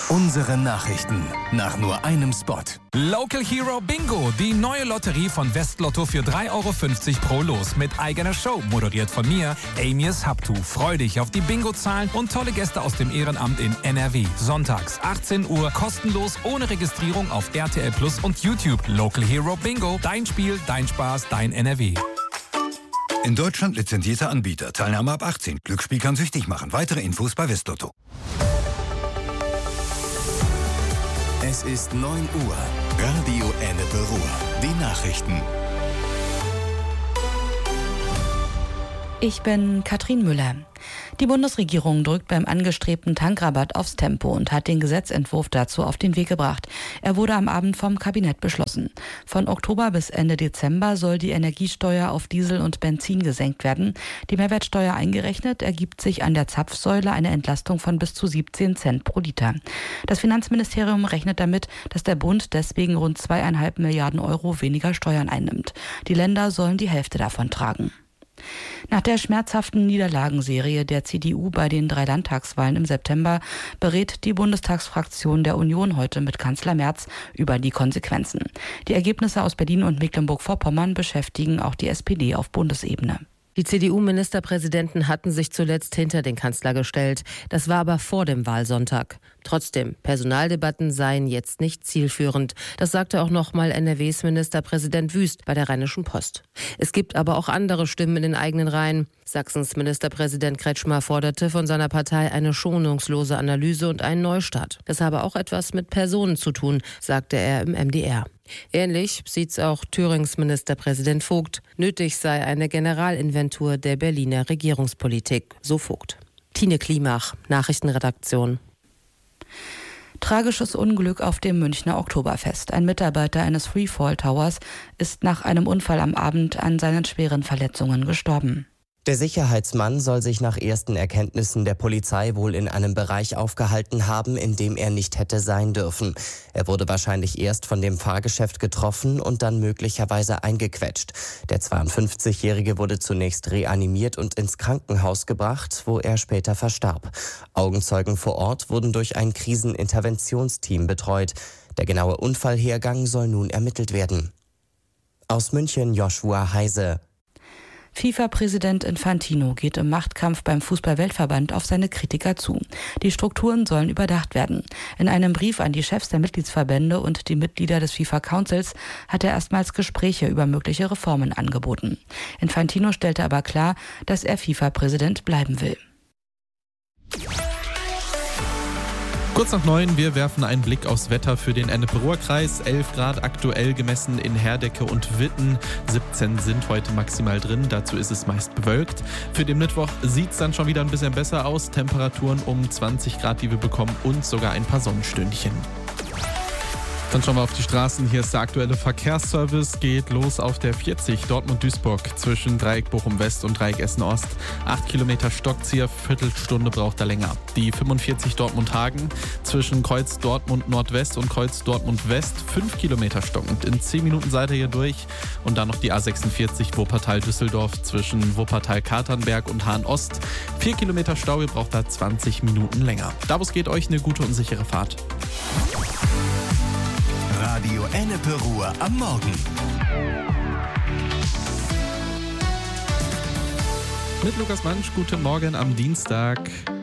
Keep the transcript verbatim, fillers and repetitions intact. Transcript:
Unsere Nachrichten nach nur einem Spot. Local Hero Bingo, die neue Lotterie von Westlotto für drei Euro fünfzig pro Los mit eigener Show, moderiert von mir, Amias Habtu. Freu dich auf die Bingo-Zahlen und tolle Gäste aus dem Ehrenamt in N R W. Sonntags, achtzehn Uhr, kostenlos, ohne Registrierung auf R T L Plus und YouTube. Local Hero Bingo, dein Spiel, dein Spaß, dein N R W. In Deutschland lizenzierter Anbieter. Teilnahme ab achtzehn. Glücksspiel kann süchtig machen. Weitere Infos bei Westlotto. Es ist neun Uhr. Radio Ennepe Ruhr. Die Nachrichten. Ich bin Katrin Müller. Die Bundesregierung drückt beim angestrebten Tankrabatt aufs Tempo und hat den Gesetzentwurf dazu auf den Weg gebracht. Er wurde am Abend vom Kabinett beschlossen. Von Oktober bis Ende Dezember soll die Energiesteuer auf Diesel und Benzin gesenkt werden. Die Mehrwertsteuer eingerechnet ergibt sich an der Zapfsäule eine Entlastung von bis zu siebzehn Cent pro Liter. Das Finanzministerium rechnet damit, dass der Bund deswegen rund zweieinhalb Milliarden Euro weniger Steuern einnimmt. Die Länder sollen die Hälfte davon tragen. Nach der schmerzhaften Niederlagenserie der C D U bei den drei Landtagswahlen im September berät die Bundestagsfraktion der Union heute mit Kanzler Merz über die Konsequenzen. Die Ergebnisse aus Berlin und Mecklenburg-Vorpommern beschäftigen auch die S P D auf Bundesebene. Die C D U-Ministerpräsidenten hatten sich zuletzt hinter den Kanzler gestellt. Das war aber vor dem Wahlsonntag. Trotzdem, Personaldebatten seien jetzt nicht zielführend. Das sagte auch nochmal N R Ws Ministerpräsident Wüst bei der Rheinischen Post. Es gibt aber auch andere Stimmen in den eigenen Reihen. Sachsens Ministerpräsident Kretschmer forderte von seiner Partei eine schonungslose Analyse und einen Neustart. Das habe auch etwas mit Personen zu tun, sagte er im M D R. Ähnlich sieht's auch Thürings Ministerpräsident Vogt. Nötig sei eine Generalinventur der Berliner Regierungspolitik, so Vogt. Tine Klimach, Nachrichtenredaktion. Tragisches Unglück auf dem Münchner Oktoberfest. Ein Mitarbeiter eines Freefall Towers ist nach einem Unfall am Abend an seinen schweren Verletzungen gestorben. Der Sicherheitsmann soll sich nach ersten Erkenntnissen der Polizei wohl in einem Bereich aufgehalten haben, in dem er nicht hätte sein dürfen. Er wurde wahrscheinlich erst von dem Fahrgeschäft getroffen und dann möglicherweise eingequetscht. Der zweiundfünfzigjährige wurde zunächst reanimiert und ins Krankenhaus gebracht, wo er später verstarb. Augenzeugen vor Ort wurden durch ein Kriseninterventionsteam betreut. Der genaue Unfallhergang soll nun ermittelt werden. Aus München Joshua Heise. FIFA-Präsident Infantino geht im Machtkampf beim Fußball-Weltverband auf seine Kritiker zu. Die Strukturen sollen überdacht werden. In einem Brief an die Chefs der Mitgliedsverbände und die Mitglieder des FIFA-Councils hat er erstmals Gespräche über mögliche Reformen angeboten. Infantino stellte aber klar, dass er FIFA-Präsident bleiben will. Kurz nach neun, wir werfen einen Blick aufs Wetter für den Ennepe-Ruhr-Kreis. elf Grad aktuell gemessen in Herdecke und Witten. siebzehn sind heute maximal drin, dazu ist es meist bewölkt. Für den Mittwoch sieht es dann schon wieder ein bisschen besser aus. Temperaturen um zwanzig Grad, die wir bekommen, und sogar ein paar Sonnenstündchen. Dann schauen wir auf die Straßen. Hier ist der aktuelle Verkehrsservice. Geht los auf der vierzig Dortmund-Duisburg zwischen Dreieck Bochum-West und Dreieck Essen-Ost. acht Kilometer Stockzieher, Viertelstunde braucht er länger. Die fünfundvierzig Dortmund-Hagen zwischen Kreuz Dortmund-Nordwest und Kreuz Dortmund-West. fünf Kilometer stockend. In zehn Minuten seid ihr hier durch. Und dann noch die A sechsundvierzig Wuppertal-Düsseldorf zwischen Wuppertal-Katernberg und Hahn-Ost. vier Kilometer Stau, ihr braucht da zwanzig Minuten länger. Davos geht euch eine gute und sichere Fahrt. Radio Ennepe Ruhr am Morgen. Mit Lukas Mansch, guten Morgen am Dienstag.